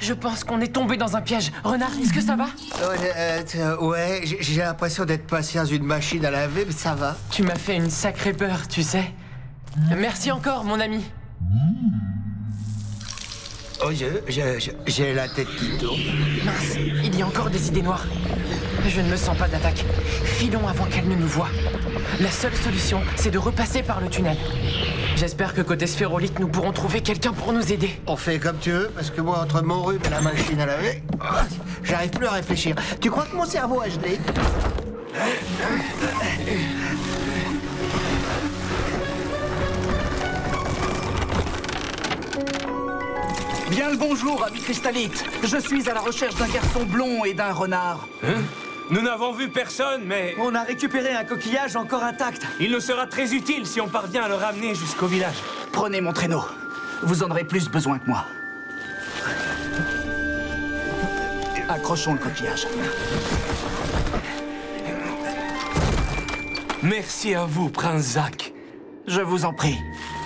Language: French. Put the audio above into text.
Je pense qu'on est tombé dans un piège. Renard, est-ce que ça va? Ouais, j'ai l'impression d'être passé dans une machine à laver, mais ça va. Tu m'as fait une sacrée peur, tu sais. Merci encore, mon ami. Oh, j'ai la tête qui tourne. Mince, il y a encore des idées noires. Je ne me sens pas d'attaque. Filons avant qu'elle ne nous voie. La seule solution, c'est de repasser par le tunnel. J'espère que côté Sphérolite, nous pourrons trouver quelqu'un pour nous aider. On fait comme tu veux, parce que moi, entre mon rhume et la machine à laver, j'arrive plus à réfléchir. Tu crois que mon cerveau a gelé? Bien le bonjour, ami Cristalite. Je suis à la recherche d'un garçon blond et d'un renard. Hein? Nous n'avons vu personne, mais On a récupéré un coquillage encore intact. il nous sera très utile si on parvient à le ramener jusqu'au village. Prenez mon traîneau. Vous en aurez plus besoin que moi. Accrochons le coquillage. Merci à vous, Prince Zack. Je vous en prie.